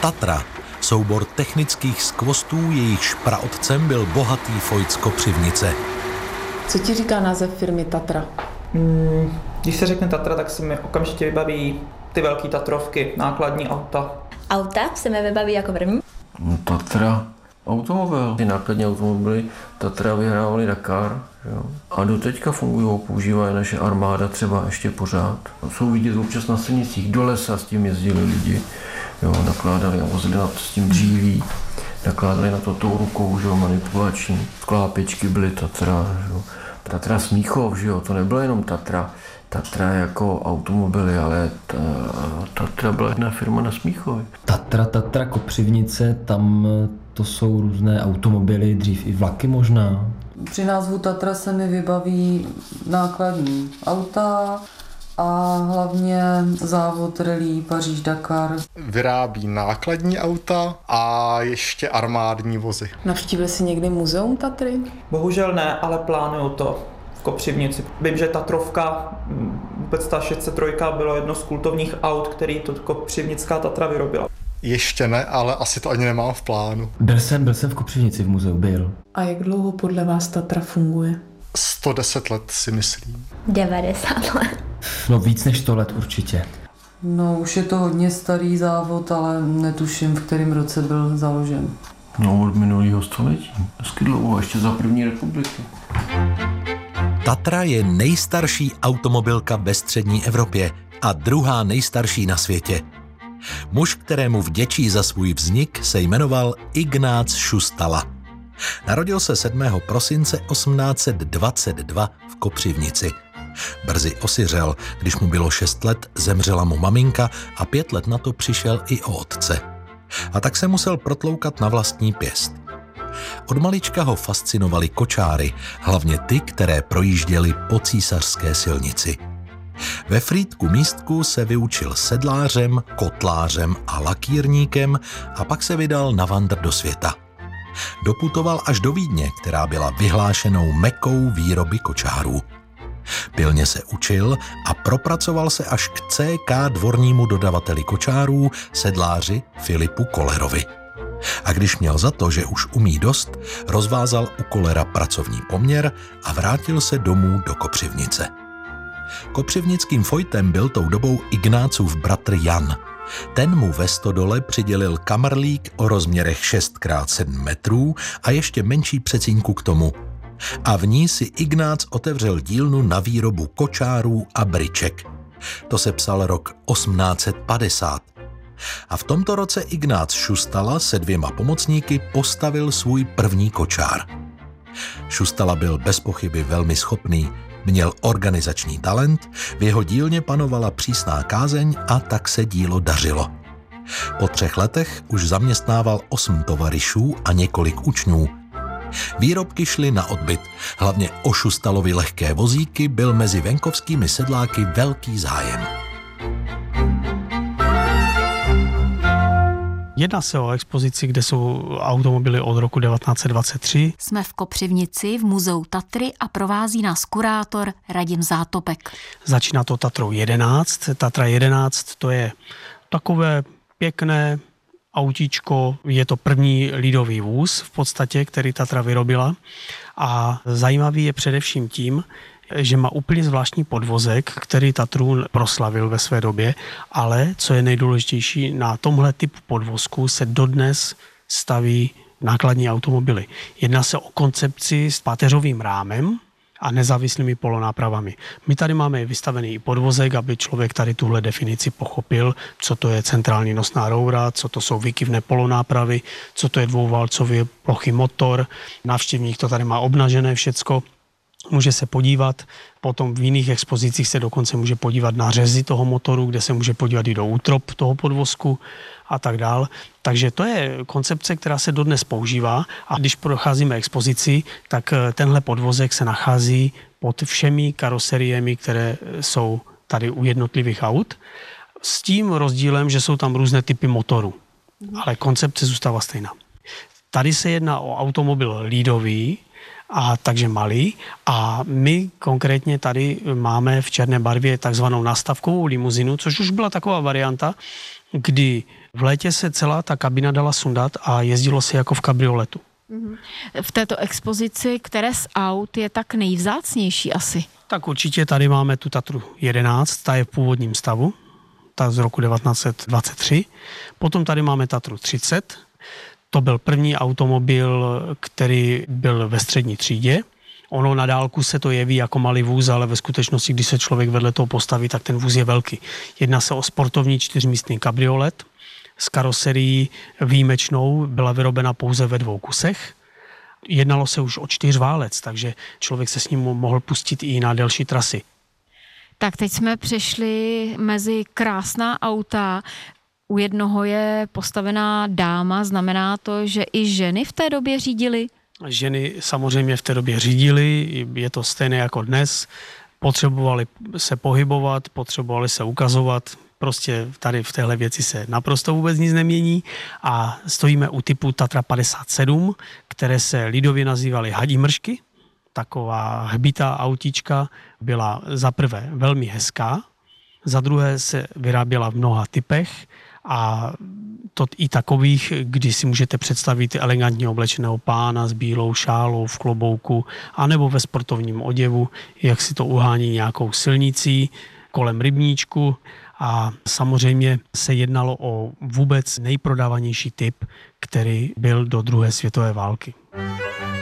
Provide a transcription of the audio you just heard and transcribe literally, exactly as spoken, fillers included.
Tatra, soubor technických skvostů, jejichž praotcem byl bohatý Vojt z Kopřivnice. Co ti říká název firmy Tatra? Hmm, když se řekne Tatra, tak se mi okamžitě vybaví ty velké tatrovky, nákladní auta. Auta se mi vybaví jako první? No, Tatra, automobil. Ty nákladní automobily Tatra vyhrávaly Dakar, jo. A doteďka fungují, používají naše armáda třeba ještě pořád. Jsou vidět občas na silnicích, do lesa s tím jezdili lidi, jo, nakládali a vozili na to s tím dříví, nakládali na to tou rukou, že jo, manipulační. Sklápěčky byly Tatra, že jo. Tatra Smíchov, že jo, to nebylo jenom Tatra. Tatra jako automobily, ale ta, Tatra byla jedna firma na Smíchově. Tatra, Tatra, Kopřivnice, tam to jsou různé automobily, dřív i vlaky možná. Při názvu Tatra se mi vybaví nákladní auta a hlavně závod rally Paříž-Dakar. Vyrábí nákladní auta a ještě armádní vozy. Navštívil jsi někdy muzeum Tatry? Bohužel ne, ale plánuju to v Kopřivnici. Vím, že Tatrovka, vůbec ta šest set tři bylo jedno z kultovních aut, který to Kopřivnická Tatra vyrobila. Ještě ne, ale asi to ani nemám v plánu. Byl jsem, byl jsem v Kopřivnici v muzeu, byl. A jak dlouho podle vás Tatra funguje? sto deset let si myslím. devadesát let. No víc než sto let určitě. No už je to hodně starý závod, ale netuším, v kterém roce byl založen. No od minulého století, hezky dlouho, ještě za první republiky. Tatra je nejstarší automobilka ve střední Evropě a druhá nejstarší na světě. Muž, kterému vděčí za svůj vznik, se jmenoval Ignác Šustala. Narodil se sedmého prosince osmnáct set dvacet dva v Kopřivnici. Brzy osiřel, když mu bylo šest let, zemřela mu maminka a pět let na to přišel i o otce. A tak se musel protloukat na vlastní pěst. Od malička ho fascinovaly kočáry, hlavně ty, které projížděly po císařské silnici. Ve Frýdku Místku se vyučil sedlářem, kotlářem a lakírníkem a pak se vydal na vandr do světa. Doputoval až do Vídně, která byla vyhlášenou mekou výroby kočárů. Pilně se učil a propracoval se až k C K dvornímu dodavateli kočárů, sedláři Filipu Kolerovi. A když měl za to, že už umí dost, rozvázal u Kolera pracovní poměr a vrátil se domů do Kopřivnice. Kopřivnickým Vojtem byl tou dobou Ignácův bratr Jan. Ten mu ve stodole přidělil kamrlík o rozměrech šest krát sedm metrů a ještě menší přecínku k tomu. A v ní si Ignác otevřel dílnu na výrobu kočárů a bryček. To se psal rok osmnáct set padesát. A v tomto roce Ignác Šustala se dvěma pomocníky postavil svůj první kočár. Šustala byl bez pochyby velmi schopný, měl organizační talent, v jeho dílně panovala přísná kázeň a tak se dílo dařilo. Po třech letech už zaměstnával osm tovaryšů a několik učňů. Výrobky šly na odbyt, hlavně o Šustalovi lehké vozíky byl mezi venkovskými sedláky velký zájem. Jedná se o expozici, kde jsou automobily od roku devatenáct set dvacet tři. Jsme v Kopřivnici v muzeu Tatry a provází nás kurátor Radim Zátopek. Začíná to Tatrou jedenáct. Tatra jedenáct to je takové pěkné autíčko, je to první lidový vůz v podstatě, který Tatra vyrobila. A zajímavý je především tím, že má úplně zvláštní podvozek, který Tatru proslavil ve své době, ale co je nejdůležitější, na tomhle typu podvozku se dodnes staví nákladní automobily. Jedná se o koncepci s páteřovým rámem a nezávislými polonápravami. My tady máme vystavený i podvozek, aby člověk tady tuhle definici pochopil, co to je centrální nosná roura, co to jsou výkyvné polonápravy, co to je dvouválcový plochý motor. Návštěvník to tady má obnažené všecko. Může se podívat, potom v jiných expozicích se dokonce může podívat na řezy toho motoru, kde se může podívat i do útrop toho podvozku a tak dál. Takže to je koncepce, která se dodnes používá a když procházíme expozici, tak tenhle podvozek se nachází pod všemi karoseriemi, které jsou tady u jednotlivých aut, s tím rozdílem, že jsou tam různé typy motorů, ale koncepce zůstává stejná. Tady se jedná o automobil lidový, a takže malý. A my konkrétně tady máme v černé barvě takzvanou nastavkovou limuzinu, což už byla taková varianta, kdy v létě se celá ta kabina dala sundat a jezdilo se jako v kabrioletu. V této expozici, které z aut je tak nejvzácnější asi? Tak určitě tady máme tu Tatru jedenáct, ta je v původním stavu, ta z roku devatenáct set dvacet tři. Potom tady máme Tatru třicet, to byl první automobil, který byl ve střední třídě. Ono na dálku se to jeví jako malý vůz, ale ve skutečnosti, když se člověk vedle toho postaví, tak ten vůz je velký. Jedná se o sportovní čtyřmístný kabriolet s karoserií výjimečnou, byla vyrobena pouze ve dvou kusech. Jednalo se už o čtyřválec, takže člověk se s ním mohl pustit i na delší trasy. Tak teď jsme přešli mezi krásná auta. U jednoho je postavená dáma, znamená to, že i ženy v té době řídily? Ženy samozřejmě v té době řídily, je to stejné jako dnes. Potřebovali se pohybovat, potřebovali se ukazovat. Prostě tady v téhle věci se naprosto vůbec nic nemění a stojíme u typu Tatra padesát sedm, které se lidově nazývaly hadí mršky. Taková hbitá autíčka byla za prvé velmi hezká, za druhé se vyráběla v mnoha typech a to i takových, kdy si můžete představit elegantně oblečeného pána s bílou šálou v klobouku anebo ve sportovním oděvu, jak si to uhání nějakou silnicí kolem rybníčku. A samozřejmě se jednalo o vůbec nejprodávanější typ, který byl do druhé světové války.